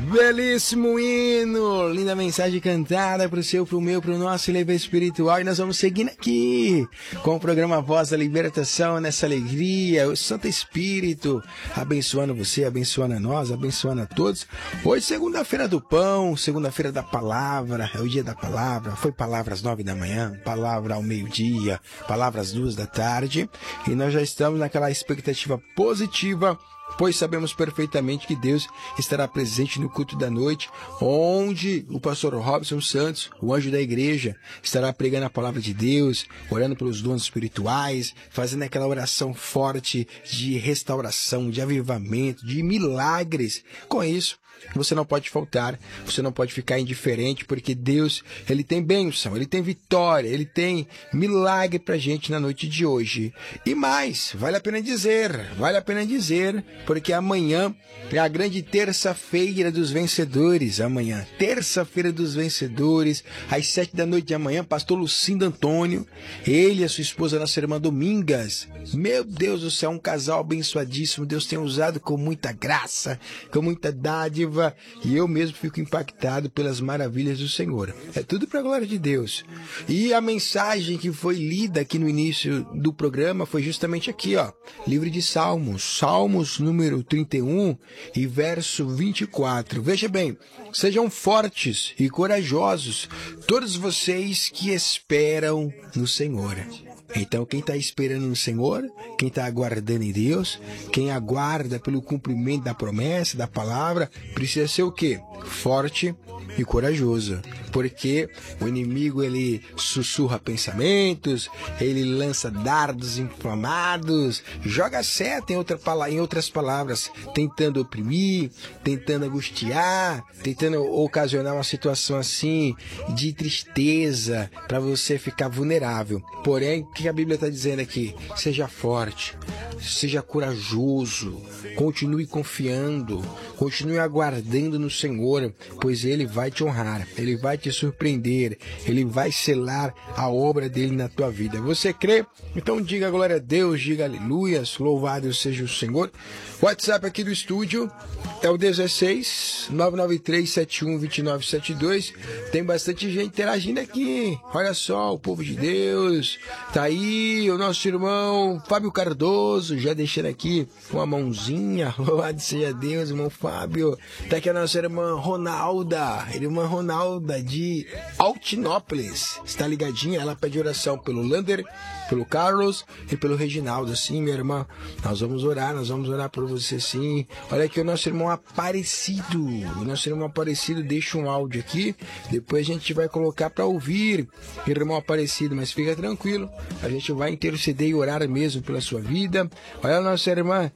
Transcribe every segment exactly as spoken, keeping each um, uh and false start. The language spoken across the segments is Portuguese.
Belíssimo hino, linda mensagem cantada pro seu, pro meu, pro nosso leve espiritual. E nós vamos seguindo aqui com o programa Voz da Libertação, nessa alegria, o Santo Espírito abençoando você, abençoando a nós, abençoando a todos. Hoje, segunda-feira do pão, segunda-feira da palavra, é o dia da palavra. Foi palavra às nove da manhã, palavra ao meio-dia, palavra às duas da tarde. E nós já estamos naquela expectativa positiva, pois sabemos perfeitamente que Deus estará presente no culto da noite, onde o pastor Robson Santos, o anjo da igreja, estará pregando a palavra de Deus, orando pelos dons espirituais, fazendo aquela oração forte de restauração, de avivamento, de milagres. Com isso, você não pode faltar, você não pode ficar indiferente, porque Deus, Ele tem bênção, Ele tem vitória, Ele tem milagre pra gente na noite de hoje. E mais, vale a pena dizer, vale a pena dizer, porque amanhã é a grande terça-feira dos vencedores, amanhã, terça-feira dos vencedores, às sete da noite de amanhã, pastor Lucindo Antônio, ele e a sua esposa, nossa irmã Domingas, meu Deus do céu, um casal abençoadíssimo, Deus tem usado com muita graça, com muita dádiva, e eu mesmo fico impactado pelas maravilhas do Senhor. É tudo para a glória de Deus. E a mensagem que foi lida aqui no início do programa foi justamente aqui, ó, livro de Salmos, Salmos número trinta e um e verso vinte e quatro. Veja bem, sejam fortes e corajosos todos vocês que esperam no Senhor. Então, quem está esperando no Senhor, quem está aguardando em Deus, quem aguarda pelo cumprimento da promessa, da palavra, precisa ser o quê? Forte e corajoso. Porque o inimigo, ele sussurra pensamentos, ele lança dardos inflamados, joga seta, em, outra, em outras palavras, tentando oprimir, tentando angustiar, tentando ocasionar uma situação assim de tristeza, para você ficar vulnerável. Porém, o que a Bíblia está dizendo aqui? Seja forte, seja corajoso, continue confiando, continue aguardando no Senhor, pois Ele vai te honrar, Ele vai te surpreender, Ele vai selar a obra dele na tua vida. Você crê? Então diga glória a Deus, diga aleluias, louvado seja o Senhor. O WhatsApp aqui do estúdio é o dezesseis, nove nove três, sete um, dois nove sete dois. Tem bastante gente interagindo aqui. Olha só, o povo de Deus. Tá aí o nosso irmão Fábio Cardoso, já deixando aqui uma mãozinha. Louvado seja Deus, irmão Fábio. Tá aqui a nossa irmã Ronalda, irmã Ronalda de Altinópolis. Está ligadinha? Ela pede oração pelo Lander, pelo Carlos e pelo Reginaldo. Sim, minha irmã, nós vamos orar, nós vamos orar por você, sim. Olha aqui o nosso irmão Aparecido, o nosso irmão Aparecido deixa um áudio aqui, depois a gente vai colocar para ouvir, irmão Aparecido, mas fica tranquilo, a gente vai interceder e orar mesmo pela sua vida. Olha a nossa irmã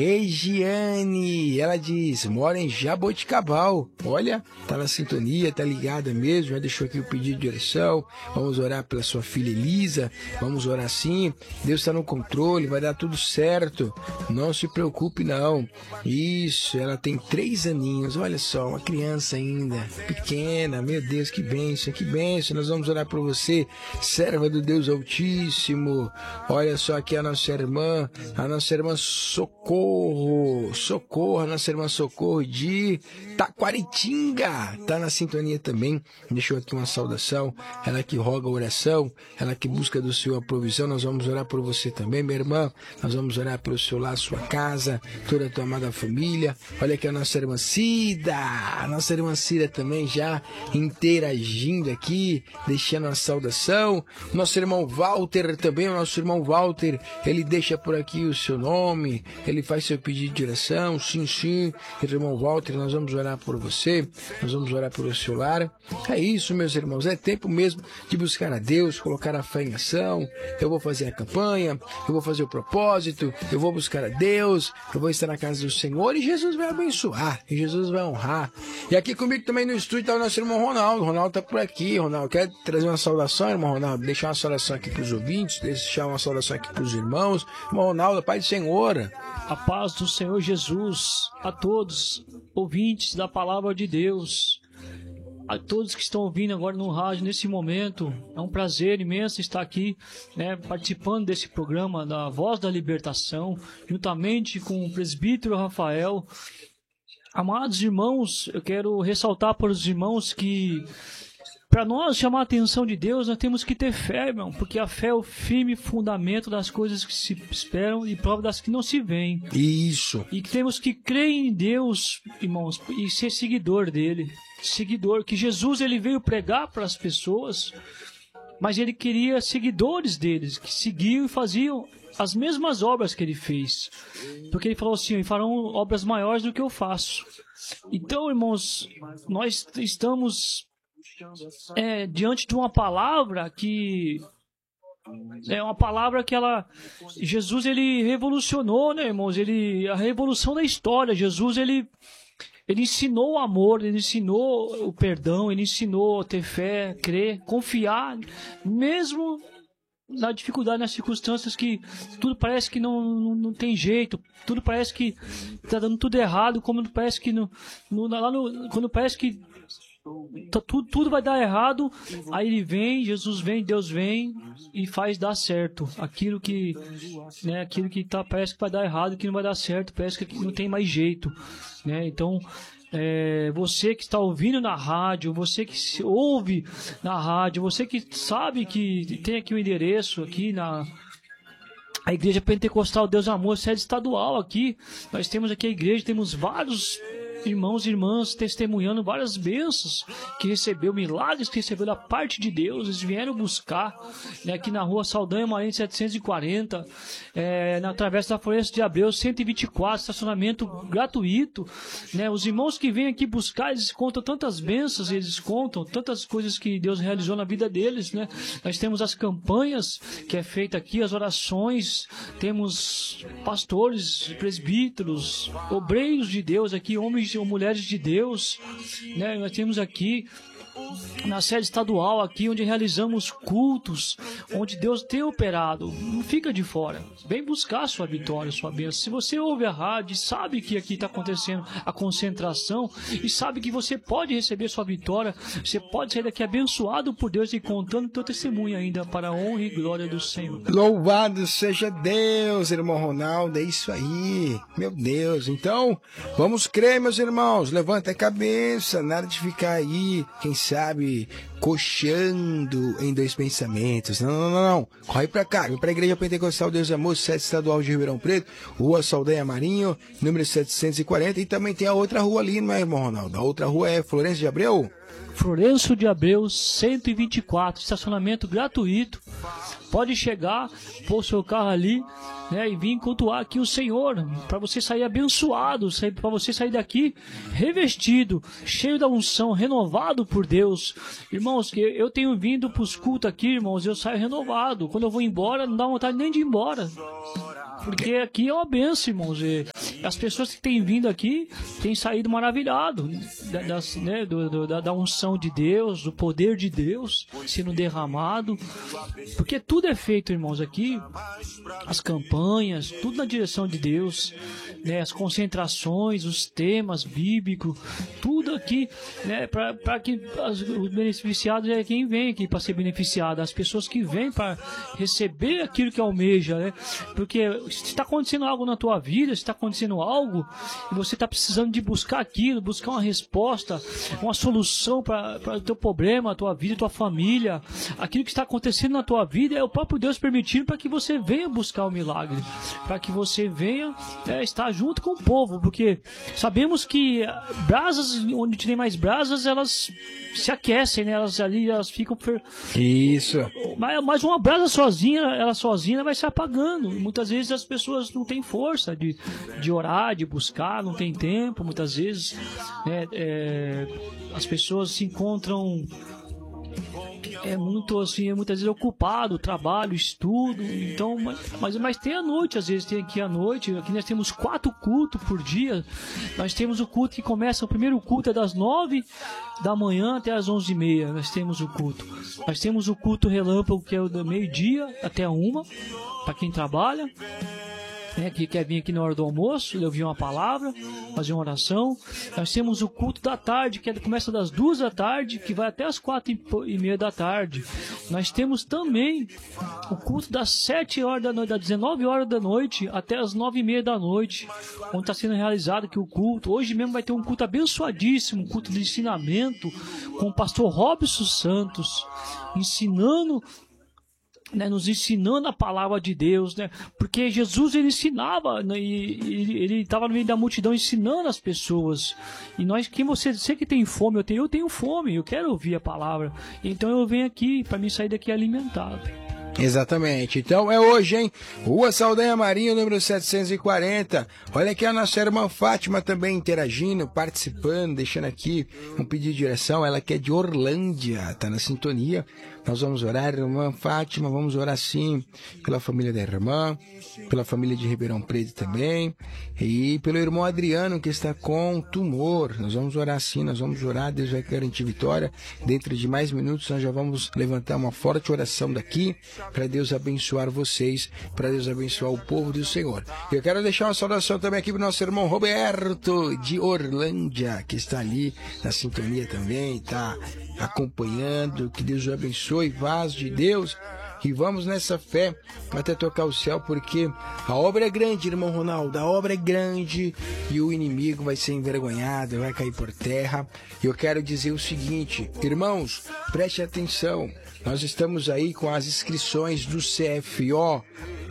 Regiane, ela diz, mora em Jaboticabal, olha, tá na sintonia, tá ligada mesmo, já deixou aqui o pedido de oração. Vamos orar pela sua filha Elisa, vamos orar sim, Deus está no controle, vai dar tudo certo, não se preocupe não. Isso, ela tem três aninhos, olha só, uma criança ainda, pequena, meu Deus, que bênção, que bênção. Nós vamos orar por você, serva do Deus Altíssimo. Olha só aqui a nossa irmã, a nossa irmã Socorro, Socorro, a nossa irmã Socorro de Taquaritinga, tá na sintonia também, deixou aqui uma saudação, ela que roga a oração, ela que busca do Senhor a provisão. Nós vamos orar por você também, minha irmã, nós vamos orar pelo seu lar, sua casa, toda a tua amada família. Olha aqui a nossa irmã Cida, a nossa irmã Cida também já interagindo aqui, deixando uma saudação. Nosso irmão Walter também, o nosso irmão Walter, ele deixa por aqui o seu nome, ele faz seu pedido de oração, sim, sim, irmão Walter, nós vamos orar por você, nós vamos orar pelo seu lar. É isso, meus irmãos, é tempo mesmo de buscar a Deus, colocar a fé em ação. Eu vou fazer a campanha, eu vou fazer o propósito, eu vou buscar a Deus, eu vou estar na casa do Senhor e Jesus vai abençoar, e Jesus vai honrar. E aqui comigo também no estúdio está o nosso irmão Ronaldo. Ronaldo está por aqui. Ronaldo, quer trazer uma saudação, irmão Ronaldo? Deixar uma saudação aqui para os ouvintes, deixar uma saudação aqui para os irmãos. Irmão Ronaldo, Pai do Senhor. A paz do Senhor Jesus a todos, ouvintes da palavra de Deus. A todos que estão ouvindo agora no rádio nesse momento, é um prazer imenso estar aqui, né, participando desse programa da Voz da Libertação, juntamente com o presbítero Rafael, Amados irmãos, eu quero ressaltar para os irmãos que, para nós chamar a atenção de Deus, nós temos que ter fé, irmão, porque a fé é o firme fundamento das coisas que se esperam e prova das que não se veem. Isso. E que temos que crer em Deus, irmãos, e ser seguidor dele. Seguidor, que Jesus ele veio pregar para as pessoas, mas ele queria seguidores deles, que seguiam e faziam as mesmas obras que ele fez. Porque ele falou assim, farão obras maiores do que eu faço. Então, irmãos, nós estamos é, diante de uma palavra que é uma palavra que ela Jesus ele revolucionou, né, irmãos? Ele a revolução da história. Jesus ele ele ensinou o amor, ele ensinou o perdão, ele ensinou a ter fé, crer, confiar, mesmo na dificuldade, nas circunstâncias que tudo parece que não, não, não tem jeito, tudo parece que está dando tudo errado, como parece que no, no, lá no, quando parece que tá, tudo, tudo vai dar errado, aí ele vem, Jesus vem, Deus vem e faz dar certo aquilo que, né, aquilo que tá, parece que vai dar errado, que não vai dar certo, parece que não tem mais jeito, né? Então É, você que está ouvindo na rádio, você que se ouve na rádio, você que sabe que tem aqui o endereço aqui na a Igreja Pentecostal Deus Amor, sede estadual aqui. Nós temos aqui a igreja, temos vários irmãos e irmãs testemunhando várias bênçãos que recebeu, milagres que recebeu da parte de Deus. Eles vieram buscar, né, aqui na rua Saldanha Marinho setecentos e quarenta, é, na Travessa da Floresta de Abreu cento e vinte e quatro, estacionamento gratuito, né? Os irmãos que vêm aqui buscar, eles contam tantas bênçãos, eles contam tantas coisas que Deus realizou na vida deles, né? Nós temos as campanhas que é feita aqui, as orações, temos pastores, presbíteros, obreiros de Deus aqui, homens ou mulheres de Deus, né? Nós temos aqui na sede estadual aqui, onde realizamos cultos, onde Deus tem operado. Não fica de fora, vem buscar a sua vitória, a sua bênção. Se você ouve a rádio, sabe que aqui está acontecendo a concentração e sabe que você pode receber sua vitória, você pode sair daqui abençoado por Deus e contando o teu testemunho ainda para a honra e glória do Senhor. Louvado seja Deus, irmão Ronaldo, é isso aí, meu Deus. Então, vamos crer, meus irmãos, levanta a cabeça, nada de ficar aí, quem sabe, coxando em dois pensamentos. Não, não, não, não. Corre pra cá, vem pra Igreja Pentecostal Deus Amor, sede estadual de Ribeirão Preto, Rua Saldanha Marinho, número setecentos e quarenta, e também tem a outra rua ali, não é, irmão Ronaldo? A outra rua é Florencio de Abreu? Florencio de Abreu, cento e vinte e quatro, estacionamento gratuito. Pode chegar, pôr o seu carro ali, né, e vir cultuar aqui o Senhor, para você sair abençoado, para você sair daqui revestido, cheio da unção, renovado por Deus. Irmãos, que eu tenho vindo para os cultos aqui, irmãos, eu saio renovado. Quando eu vou embora, não dá vontade nem de ir embora. Porque aqui é uma benção, irmãos. E as pessoas que têm vindo aqui têm saído maravilhado da, das, né, do, do, da, da unção de Deus, do poder de Deus sendo derramado. Porque tudo é feito, irmãos, aqui. As campanhas, tudo na direção de Deus, né, as concentrações, os temas bíblicos, tudo aqui, né, para que as, os beneficiados é quem vem aqui para ser beneficiado, as pessoas que vêm para receber aquilo que almeja, né? Porque se está acontecendo algo na tua vida, se está acontecendo algo e você está precisando de buscar aquilo, buscar uma resposta, uma solução para o teu problema, a tua vida, a tua família, aquilo que está acontecendo na tua vida é o próprio Deus permitindo para que você venha buscar o milagre, para que você venha é, estar junto com o povo, porque sabemos que brasas, onde tem mais brasas, elas se aquecem, né? Elas ali, elas ficam... Isso. Mas, mas uma brasa sozinha, ela sozinha vai se apagando. Muitas vezes as pessoas não têm força de, de orar, de buscar, não tem tempo. Muitas vezes, né, é, as pessoas se encontram é muito assim, muitas vezes ocupado, trabalho, estudo, então, mas, mas, mas tem a noite, às vezes tem aqui a noite, aqui nós temos quatro cultos por dia, nós temos o culto que começa, o primeiro culto é das nove da manhã até as onze e meia, nós temos o culto, nós temos o culto relâmpago que é o do meio-dia até a uma, para quem trabalha, né, que quer vir aqui na hora do almoço, ouvir uma palavra, fazer uma oração. Nós temos o culto da tarde, que começa das duas da tarde, que vai até as quatro e meia da tarde. nós temos também o culto das sete horas da noite, das dezenove horas da noite até as nove e meia da noite, onde está sendo realizado aqui o culto. Hoje mesmo vai ter um culto abençoadíssimo, um culto de ensinamento com o pastor Robson Santos, ensinando, né, nos ensinando a palavra de Deus, né? Porque Jesus ele ensinava, né, e ele estava no meio da multidão ensinando as pessoas. E nós, quem você, você que tem fome, eu tenho, eu tenho fome, eu quero ouvir a palavra. Então eu venho aqui para me sair daqui alimentado. Exatamente. Então é hoje, hein? Rua Saldanha Marinho, número setecentos e quarenta. Olha aqui a nossa irmã Fátima também interagindo, participando, deixando aqui um pedido de direção. Ela que é de Orlândia, tá na sintonia. Nós vamos orar, irmã Fátima, vamos orar sim pela família da irmã, pela família de Ribeirão Preto também, e pelo irmão Adriano que está com tumor. Nós vamos orar sim, nós vamos orar, Deus vai garantir vitória. Dentro de mais minutos nós já vamos levantar uma forte oração daqui, para Deus abençoar vocês, para Deus abençoar o povo do Senhor. Eu quero deixar uma saudação também aqui para o nosso irmão Roberto, de Orlândia, que está ali na sintonia também, está acompanhando. Que Deus o abençoe, vaso de Deus. E vamos nessa fé até tocar o céu, porque a obra é grande, irmão Ronaldo, a obra é grande e o inimigo vai ser envergonhado, vai cair por terra. E eu quero dizer o seguinte, irmãos, preste atenção, nós estamos aí com as inscrições do C F O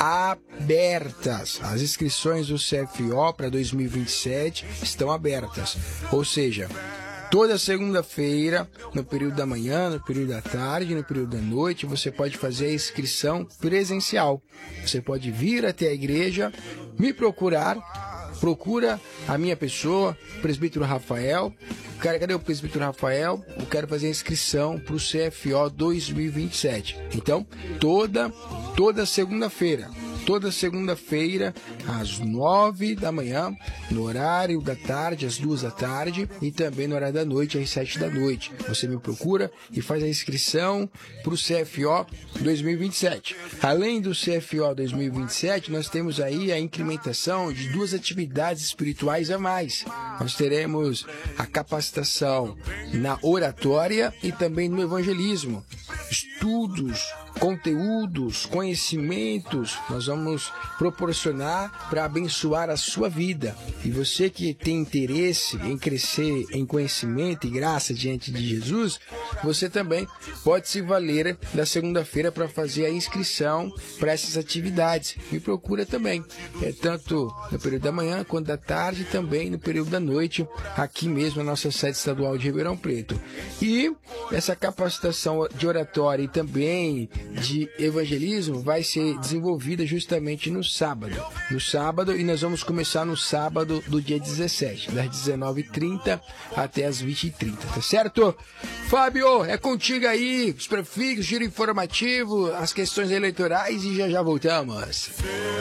abertas. As inscrições do C F O para dois mil e vinte e sete estão abertas, ou seja, toda segunda-feira, no período da manhã, no período da tarde, no período da noite, você pode fazer a inscrição presencial. Você pode vir até a igreja, me procurar, procura a minha pessoa, o presbítero Rafael. Cara, cadê o presbítero Rafael? Eu quero fazer a inscrição para o C F O dois mil e vinte e sete. Então, toda, toda segunda-feira. Toda segunda-feira, às nove da manhã, no horário da tarde, às duas da tarde, e também no horário da noite, às sete da noite. Você me procura e faz a inscrição para o C F O dois mil e vinte e sete. Além do C F O dois mil e vinte e sete, nós temos aí a incrementação de duas atividades espirituais a mais. Nós teremos a capacitação na oratória e também no evangelismo. Estudos, conteúdos, conhecimentos, nós vamos proporcionar para abençoar a sua vida. E você que tem interesse em crescer em conhecimento e graça diante de Jesus, você também pode se valer da segunda-feira para fazer a inscrição para essas atividades. Me procura também, é tanto no período da manhã quanto da tarde, também no período da noite, aqui mesmo na nossa sede estadual de Ribeirão Preto. E essa capacitação de oratória e também de evangelismo vai ser desenvolvida justamente no sábado. No sábado, e nós vamos começar no sábado do dia dezessete, das dezenove e trinta até as vinte e trinta, tá certo? Fábio, é contigo aí, os prefixos, giro informativo, as questões eleitorais e já já voltamos.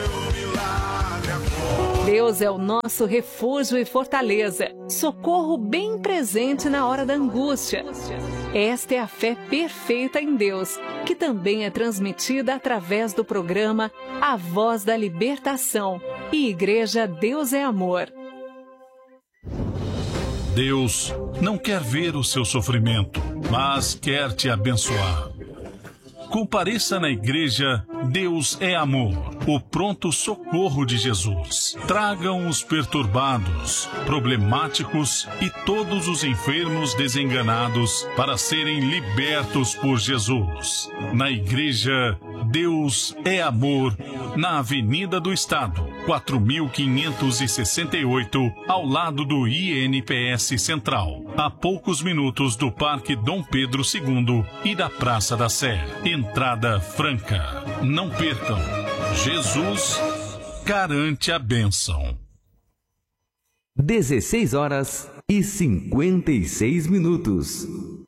Deus é o nosso refúgio e fortaleza, socorro bem presente na hora da angústia. Esta é a fé perfeita em Deus, que também é transmitida através do programa A Voz da Libertação e Igreja Deus é Amor. Deus não quer ver o seu sofrimento, mas quer te abençoar. Compareça na igreja Deus é Amor, o pronto socorro de Jesus. Tragam os perturbados, problemáticos e todos os enfermos desenganados para serem libertos por Jesus. Na igreja Deus é Amor, na Avenida do Estado, quatro mil quinhentos e sessenta e oito, ao lado do I N P S Central, a poucos minutos do Parque Dom Pedro segundo e da Praça da Sé. Entrada franca. Não percam. Jesus garante a bênção. dezesseis horas e cinquenta e seis minutos.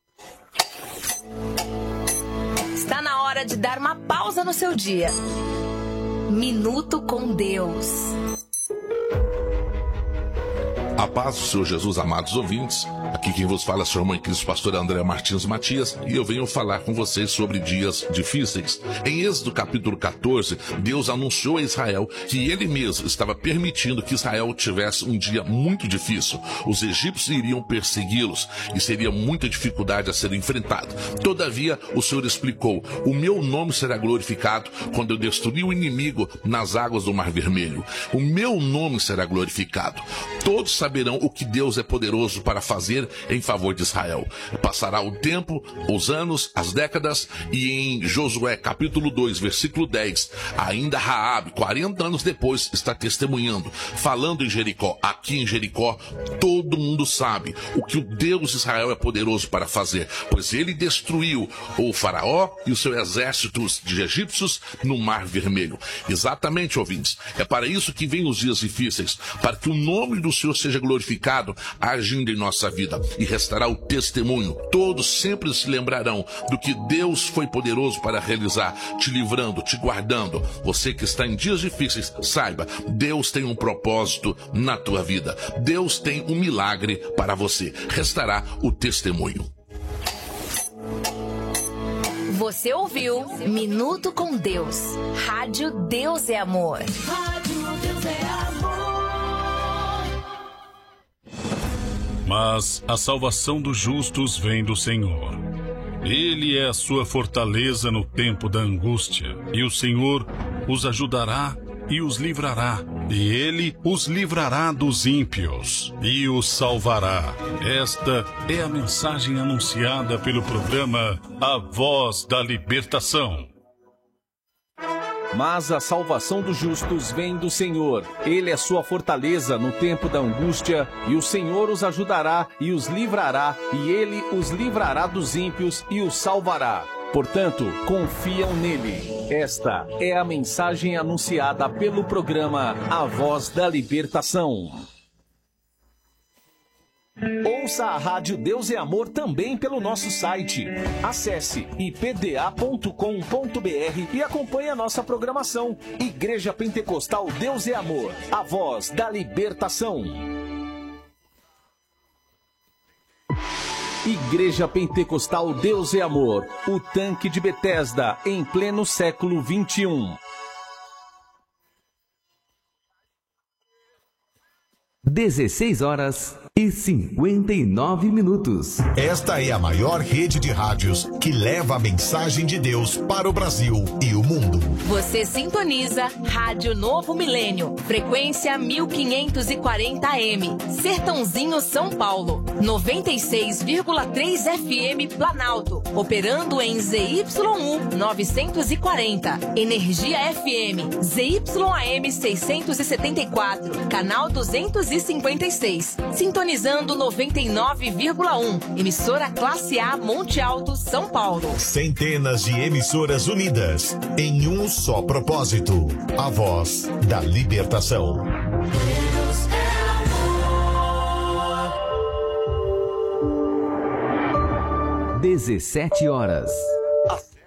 Está na hora de dar uma pausa no seu dia. Minuto com Deus. A paz do Senhor Jesus, amados ouvintes. Aqui quem vos fala é o seu irmão em Cristo, pastor André Martins Matias, e eu venho falar com vocês sobre dias difíceis. Em Êxodo capítulo quatorze, Deus anunciou a Israel que ele mesmo estava permitindo que Israel tivesse um dia muito difícil. Os egípcios iriam persegui-los e seria muita dificuldade a ser enfrentado. Todavia, o Senhor explicou: o meu nome será glorificado quando eu destruir o inimigo nas águas do Mar Vermelho. O meu nome será glorificado. Todos saberão o que Deus é poderoso para fazer em favor de Israel. Passará o tempo, os anos, as décadas, e em Josué capítulo dois, versículo dez, ainda Raabe, quarenta anos depois, está testemunhando, falando em Jericó. Aqui em Jericó, todo mundo sabe o que o Deus de Israel é poderoso para fazer, pois ele destruiu o faraó e o seu exército de egípcios no Mar Vermelho. Exatamente, ouvintes, é para isso que vem os dias difíceis, para que o nome do Senhor seja glorificado agindo em nossa vida, e restará o testemunho. Todos sempre se lembrarão do que Deus foi poderoso para realizar, te livrando, te guardando. Você que está em dias difíceis, saiba, Deus tem um propósito na tua vida. Deus tem um milagre para você. Restará o testemunho. Você ouviu Minuto com Deus. Rádio Deus é Amor. Rádio Deus é Amor. Mas a salvação dos justos vem do Senhor. Ele é a sua fortaleza no tempo da angústia, e o Senhor os ajudará e os livrará. E ele os livrará dos ímpios e os salvará. Esta é a mensagem anunciada pelo programa A Voz da Libertação. Mas a salvação dos justos vem do Senhor. Ele é sua fortaleza no tempo da angústia, e o Senhor os ajudará e os livrará, e ele os livrará dos ímpios e os salvará. Portanto, confiam nele. Esta é a mensagem anunciada pelo programa A Voz da Libertação. Ouça a Rádio Deus é Amor também pelo nosso site. Acesse i p d a ponto com ponto b r e acompanhe a nossa programação. Igreja Pentecostal Deus é Amor, a voz da libertação. Igreja Pentecostal Deus é Amor, o tanque de Betesda, em pleno século vinte e um. dezesseis horas e cinquenta e nove minutos. Esta é a maior rede de rádios que leva a mensagem de Deus para o Brasil e o mundo. Você sintoniza Rádio Novo Milênio, frequência mil quinhentos e quarenta A M, Sertãozinho, São Paulo, noventa e seis vírgula três F M Planalto, operando em Z Y um novecentos e quarenta, Energia F M, Z Y A M seiscentos e setenta e quatro, canal duzentos e cinquenta e seis, sintonizando noventa e nove vírgula um, emissora classe A Monte Alto, São Paulo. Centenas de emissoras unidas em um só propósito: a voz da libertação. Deus é amor. dezessete horas.